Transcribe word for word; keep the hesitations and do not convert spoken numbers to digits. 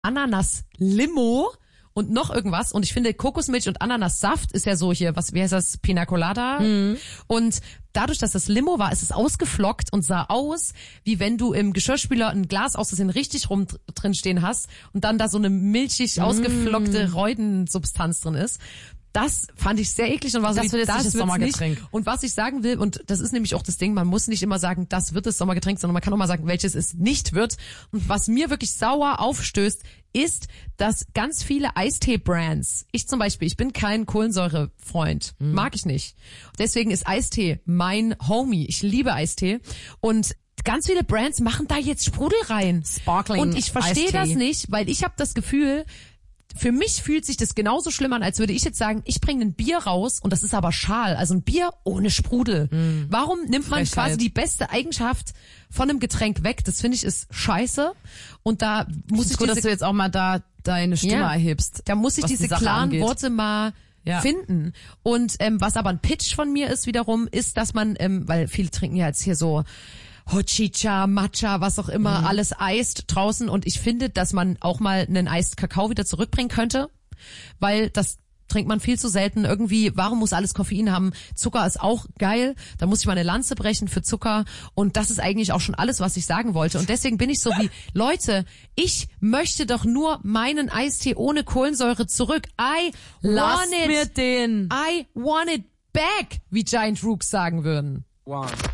Ananas-Limo und noch irgendwas. Und ich finde, Kokosmilch und Ananassaft ist ja so hier, was, wie heißt das, Pina Colada. Mhm. Und dadurch, dass das Limo war, ist es ausgeflockt und sah aus, wie wenn du im Geschirrspüler ein Glas aus Versehen richtig rum drin stehen hast und dann da so eine milchig ausgeflockte mm. Räudensubstanz drin ist. Das fand ich sehr eklig und war so, das wie, wird das das Sommergetränk. Nicht. Und was ich sagen will, und das ist nämlich auch das Ding, man muss nicht immer sagen, das wird das Sommergetränk, sondern man kann auch mal sagen, welches es nicht wird. Und was mir wirklich sauer aufstößt, ist, dass ganz viele Eistee-Brands, ich zum Beispiel, ich bin kein Kohlensäure-Freund, mhm. mag ich nicht. Deswegen ist Eistee mein Homie. Ich liebe Eistee und ganz viele Brands machen da jetzt Sprudel rein. Sparkling Und ich verstehe das nicht, weil ich habe das Gefühl, für mich fühlt sich das genauso schlimm an, als würde ich jetzt sagen, ich bringe ein Bier raus und das ist aber Schal, also ein Bier ohne Sprudel. Mm. Warum nimmt man Frechheit. quasi die beste Eigenschaft von einem Getränk weg? Das finde ich ist scheiße und da muss ich, ich gut, diese, dass du jetzt auch mal da deine Stimme ja, erhebst. Da muss ich diese die klaren angeht. Worte mal ja. finden. Und ähm, was aber ein Pitch von mir ist wiederum, ist, dass man, ähm, weil viele trinken ja jetzt hier so Hochicha, Matcha, was auch immer, mhm. alles eist draußen. Und ich finde, dass man auch mal einen Eist Kakao wieder zurückbringen könnte, weil das trinkt man viel zu selten. Irgendwie, warum muss alles Koffein haben? Zucker ist auch geil. Da muss ich mal eine Lanze brechen für Zucker. Und das ist eigentlich auch schon alles, was ich sagen wollte. Und deswegen bin ich so wie, Leute, ich möchte doch nur meinen Eistee ohne Kohlensäure zurück. I Lass want it. mir den. I want it back, wie Giant Rooks sagen würden. Wow.